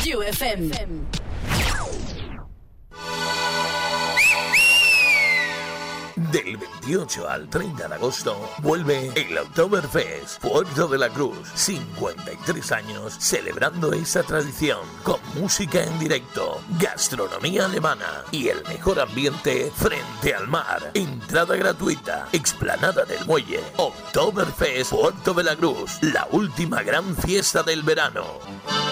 UFM. Del 28 al 30 de agosto vuelve el Oktoberfest Puerto de la Cruz. 53 años celebrando esa tradición con música en directo, gastronomía alemana y el mejor ambiente frente al mar. Entrada gratuita, explanada del muelle. Oktoberfest Puerto de la Cruz, la última gran fiesta del verano.